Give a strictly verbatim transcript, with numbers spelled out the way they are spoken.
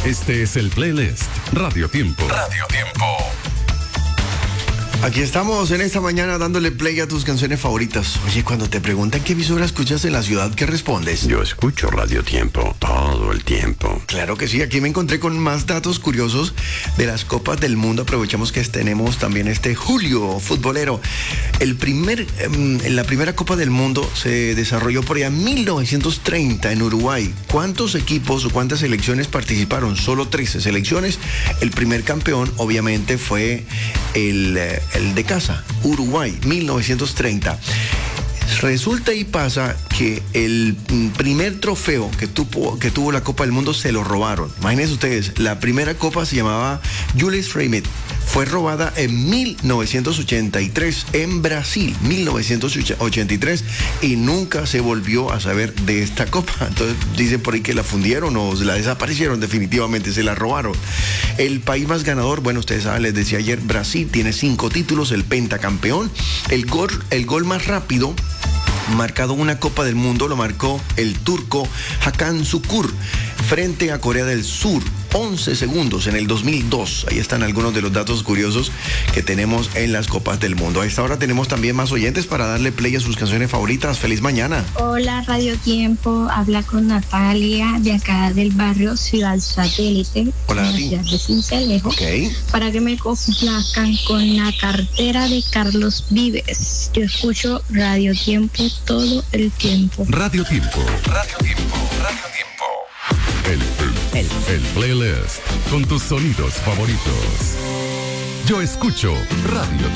Este es el playlist Radio Tiempo. Radio Tiempo. Aquí estamos en esta mañana dándole play a tus canciones favoritas. Oye, cuando te preguntan qué emisora escuchas en la ciudad, ¿qué respondes? Yo escucho Radio Tiempo todo el tiempo. Claro que sí, aquí me encontré con más datos curiosos de las Copas del Mundo. Aprovechamos que tenemos también este julio futbolero. El primer, eh, la primera Copa del Mundo se desarrolló por allá en mil novecientos treinta en Uruguay. ¿Cuántos equipos o cuántas selecciones participaron? Solo trece selecciones. El primer campeón, obviamente, fue el... Eh, el de casa, Uruguay, mil novecientos treinta. Resulta y pasa que el primer trofeo que tuvo, que tuvo la Copa del Mundo se lo robaron. Imagínense ustedes, la primera copa se llamaba Jules Rimet. Fue robada en mil novecientos ochenta y tres en Brasil, mil novecientos ochenta y tres, y nunca se volvió a saber de esta copa. Entonces dicen por ahí que la fundieron o la desaparecieron definitivamente, se la robaron. El país más ganador, bueno, ustedes saben, les decía ayer, Brasil tiene cinco títulos, el pentacampeón. El gol, el gol más rápido marcado una Copa del Mundo lo marcó el turco Hakan Şükür frente a Corea del Sur, once segundos en el dos mil dos. Ahí están algunos de los datos curiosos que tenemos en las Copas del Mundo. A esta hora tenemos también más oyentes para darle play a sus canciones favoritas. ¡Feliz mañana! Hola, Radio Tiempo. Habla con Natalia de acá del barrio Ciudad Satélite. Hola, en la ciudad de Sincelejo. Okay. Para que me complazcan con la cartera de Carlos Vives. Yo escucho Radio Tiempo todo el tiempo. Radio Tiempo. Radio Tiempo. Radio Tiempo. El, el, el, el playlist con tus sonidos favoritos. Yo escucho Radio